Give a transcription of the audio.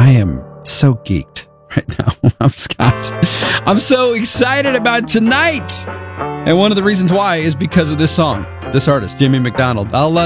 I am so geeked right now. I'm Scott. I'm so excited about tonight. And one of the reasons why is because of this song, this artist, Jimmy McDonald. I'll